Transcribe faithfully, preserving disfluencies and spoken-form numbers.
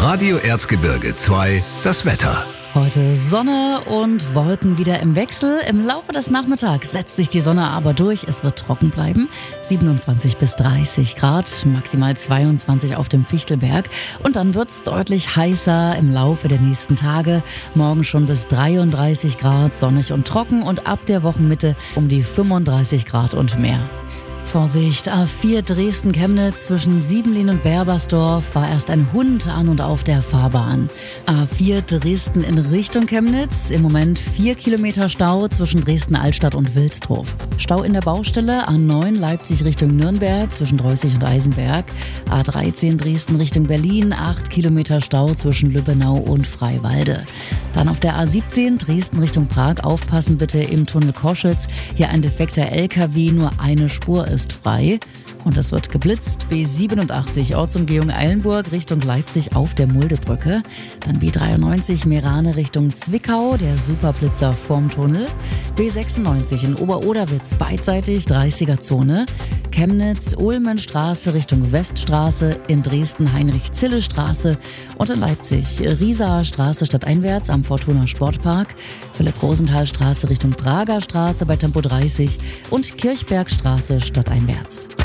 Radio Erzgebirge zwei, das Wetter. Heute Sonne und Wolken wieder im Wechsel. Im Laufe des Nachmittags setzt sich die Sonne aber durch. Es wird trocken bleiben. siebenundzwanzig bis dreißig Grad, maximal zweiundzwanzig auf dem Fichtelberg. Und dann wird es deutlich heißer im Laufe der nächsten Tage. Morgen schon bis dreiunddreißig Grad, sonnig und trocken. Und ab der Wochenmitte um die fünfunddreißig Grad und mehr. Vorsicht, A vier Dresden-Chemnitz zwischen Siebenlin und Berbersdorf war erst ein Hund an und auf der Fahrbahn. A vier Dresden in Richtung Chemnitz, im Moment vier Kilometer Stau zwischen Dresden-Altstadt und Wilsdruff. Stau in der Baustelle, A neun Leipzig Richtung Nürnberg zwischen Dreußig und Eisenberg. A dreizehn Dresden Richtung Berlin, acht Kilometer Stau zwischen Lübbenau und Freiwalde. Dann auf der A siebzehn Dresden Richtung Prag, aufpassen bitte im Tunnel Koschitz. Hier ein defekter L K W, nur eine Spur ist frei. Und es wird geblitzt. B siebenundachtzig Ortsumgehung Eilenburg Richtung Leipzig auf der Muldebrücke. Dann B dreiundneunzig Meerane Richtung Zwickau, der Superblitzer vorm Tunnel. B sechsundneunzig in Oberoderwitz beidseitig dreißiger Zone. Chemnitz Ulmenstraße Richtung Weststraße, in Dresden Heinrich-Zille-Straße und in Leipzig Riesaer Straße stadteinwärts am Fortuna Sportpark, Philipp-Rosenthal-Straße Richtung Prager Straße bei Tempo dreißig und Kirchbergstraße stadteinwärts.